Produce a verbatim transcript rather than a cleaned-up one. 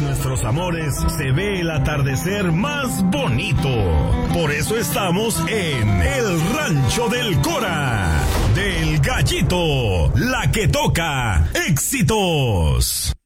nuestros amores se ve el atardecer más bonito. Por eso estamos en el Rancho del Cora, del Gallito, la que toca éxitos.